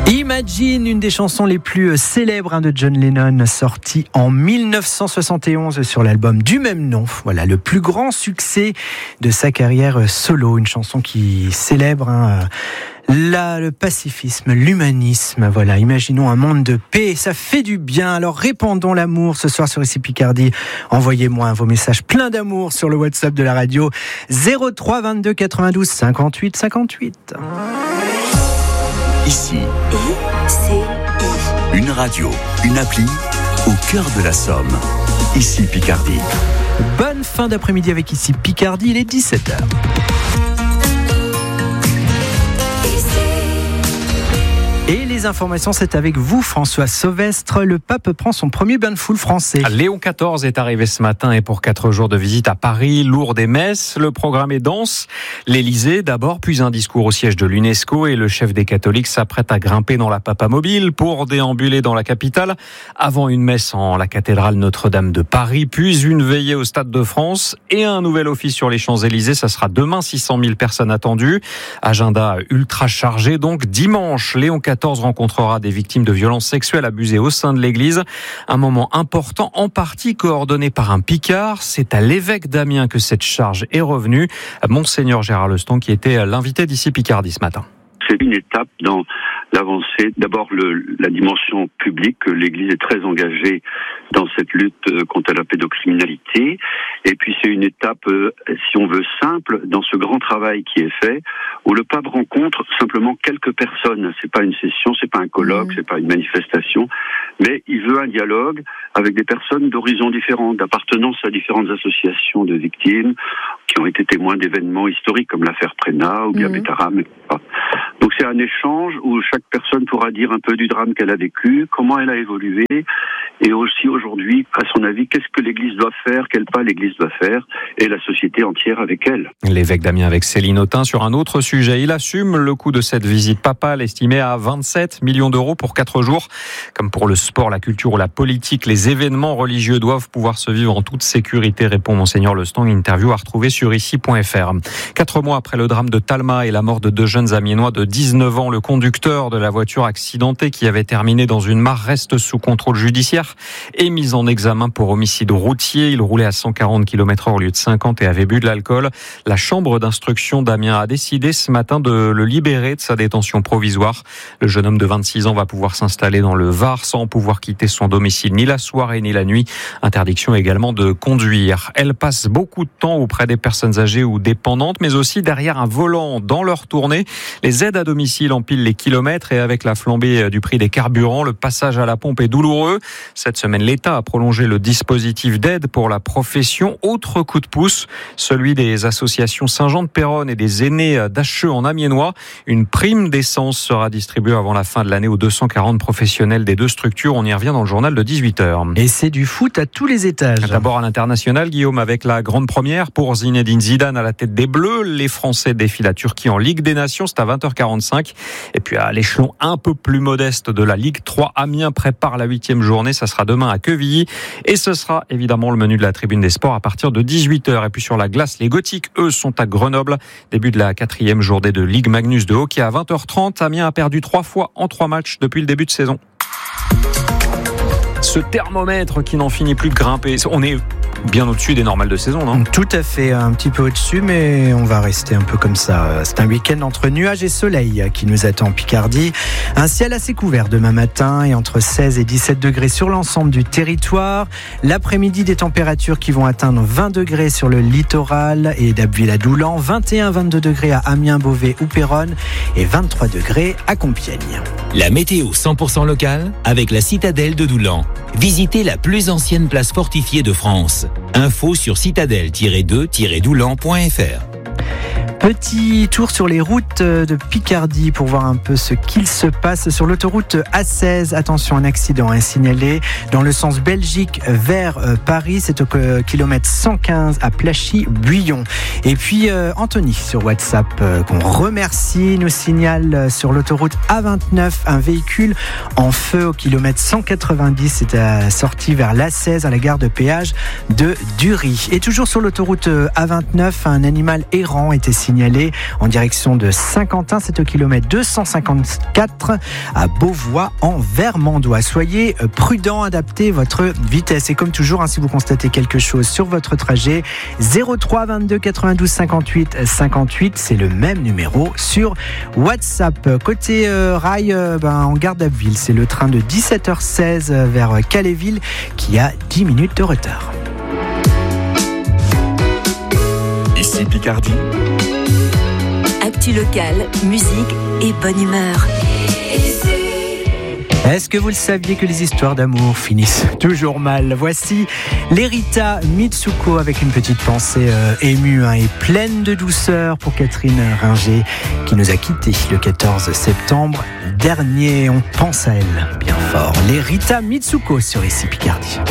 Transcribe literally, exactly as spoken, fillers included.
Imagine, une des chansons les plus célèbres hein, de John Lennon, sortie en dix-neuf cent soixante et onze sur l'album du même nom. Voilà, le plus grand succès de sa carrière solo. Une chanson qui célèbre hein, la, le pacifisme, l'humanisme. Voilà, imaginons un monde de paix, ça fait du bien. Alors répandons l'amour ce soir sur Ici Picardie. Envoyez-moi vos messages pleins d'amour sur le WhatsApp de la radio zéro trois vingt-deux quatre-vingt-douze cinquante-huit cinquante-huit. Ici, une radio, une appli au cœur de la Somme. Ici Picardie. Bonne fin d'après-midi avec Ici Picardie, il est dix-sept heures. Et les informations, c'est avec vous, François Sauvestre. Le pape prend son premier bain de foule français. Léon quatorze est arrivé ce matin et pour quatre jours de visite à Paris, Lourdes et Metz. Le programme est dense. L'Élysée d'abord, puis un discours au siège de l'UNESCO et le chef des catholiques s'apprête à grimper dans la Papamobile pour déambuler dans la capitale avant une messe en la cathédrale Notre-Dame de Paris, puis une veillée au Stade de France et un nouvel office sur les Champs-Élysées. Ça sera demain, six cent mille personnes attendues. Agenda ultra chargé donc. Dimanche, Léon quatorze rencontrera des victimes de violences sexuelles abusées au sein de l'Église. Un moment important, en partie coordonné par un Picard. C'est à l'évêque d'Amiens que cette charge est revenue. Monseigneur Gérard Leston, qui était l'invité d'Ici Picardie ce matin. C'est une étape dans l'avancée. D'abord, le, la dimension publique. L'Église est très engagée dans cette lutte contre la pédocriminalité. Et puis, c'est une étape, si on veut, simple dans ce grand travail qui est fait, où le pape rencontre simplement quelques personnes. C'est pas une session, c'est pas un colloque, mmh. c'est pas une manifestation, mais il veut un dialogue avec des personnes d'horizons différents, d'appartenance à différentes associations de victimes qui ont été témoins d'événements historiques comme l'affaire Prénat ou bien mmh. Bétaram, et cetera. Donc c'est un échange où chaque personne pourra dire un peu du drame qu'elle a vécu, comment elle a évolué, et aussi aujourd'hui, à son avis, qu'est-ce que l'Église doit faire, quel pas l'Église doit faire, et la société entière avec elle. L'évêque d'Amiens avec Céline Autain sur un autre sujet. Il assume le coût de cette visite papale estimé à vingt-sept millions d'euros pour quatre jours. Comme pour le sport, la culture ou la politique, les événements religieux doivent pouvoir se vivre en toute sécurité, répond Monseigneur Leston. Une interview à retrouver sur ici point f r. Quatre mois après le drame de Talma et la mort de deux jeunes Amiénois de dix-neuf ans, le conducteur de la voiture accidentée qui avait terminé dans une mare reste sous contrôle judiciaire et mis en examen pour homicide routier. Il roulait à cent quarante kilomètres heure au lieu de cinquante et avait bu de l'alcool. La chambre d'instruction d'Amiens a décidé ce matin de le libérer de sa détention provisoire. Le jeune homme de vingt-six ans va pouvoir s'installer dans le Var sans pouvoir quitter son domicile ni la soirée ni la nuit. Interdiction également de conduire. Elle passe beaucoup de temps auprès des personnes âgées ou dépendantes, mais aussi derrière un volant dans leur tournée. Les aides à domicile empilent les kilomètres et avec la flambée du prix des carburants, le passage à la pompe est douloureux. Cette semaine, l'État a prolongé le dispositif d'aide pour la profession. Autre coup de pouce, celui des associations Saint-Jean-de-Péronne et des aînés d'Acheux en Amiénois. Une prime d'essence sera distribuée avant la fin de l'année aux deux cent quarante professionnels des deux structures. On y revient dans le journal de dix-huit heures. Et c'est du foot à tous les étages. D'abord à l'international, Guillaume, avec la grande première pour Zinedine Zidane à la tête des Bleus. Les Français défient la Turquie en Ligue des Nations, c'est à vingt heures quarante-cinq. Et puis à l'échelon un peu plus modeste de la Ligue trois, Amiens prépare la huitième journée. Ça sera demain à Quevilly. Et ce sera évidemment le menu de la tribune des sports à partir de dix-huit heures. Et puis sur la glace, les Gothiques, eux, sont à Grenoble. Début de la quatrième journée de Ligue Magnus de hockey à vingt heures trente. Amiens a perdu trois fois en trois matchs depuis le début de saison. Ce thermomètre qui n'en finit plus de grimper. On est bien au-dessus des normales de saison, non ? Tout à fait, un petit peu au-dessus, mais on va rester un peu comme ça. C'est un week-end entre nuages et soleil qui nous attend en Picardie. Un ciel assez couvert demain matin et entre seize et dix-sept degrés sur l'ensemble du territoire. L'après-midi, des températures qui vont atteindre vingt degrés sur le littoral et d'Abbeville à Doulan, vingt et un à vingt-deux degrés à Amiens, Beauvais ou Péronne et vingt-trois degrés à Compiègne. La météo cent pour cent locale avec la citadelle de Doulan. Visitez la plus ancienne place fortifiée de France. Info sur citadelle tiret deux tiret doulan point f r. Petit tour sur les routes de Picardie pour voir un peu ce qu'il se passe sur l'autoroute A seize. Attention, un accident est signalé dans le sens Belgique vers Paris. C'est au kilomètre cent quinze à Plachy-Buyon. Et puis euh, Anthony sur WhatsApp euh, qu'on remercie nous signale sur l'autoroute A vingt-neuf un véhicule en feu au kilomètre cent quatre-vingt-dix. C'est à sortie vers l'A seize à la gare de péage de Dury. Et toujours sur l'autoroute A vingt-neuf, un animal errant était signalé signaler en direction de Saint-Quentin, c'est au kilomètre deux cent cinquante-quatre à Beauvois en Vermandois. Soyez prudents, adaptez votre vitesse. Et comme toujours, hein, si vous constatez quelque chose sur votre trajet, zéro trois vingt-deux quatre-vingt-douze cinquante-huit cinquante-huit, c'est le même numéro sur WhatsApp. Côté euh, rail, euh, ben, en gare d'Abbeville, c'est le train de dix-sept heures seize vers Calais-Ville qui a dix minutes de retard. Ici Picardie. Actu locale, musique et bonne humeur. Est-ce que vous le saviez que les histoires d'amour finissent toujours mal? Voici les Rita Mitsuko avec une petite pensée euh, émue hein, et pleine de douceur pour Catherine Ringer qui nous a quittés le quatorze septembre dernier. On pense à elle bien fort. Les Rita Mitsuko sur Ici Picardie.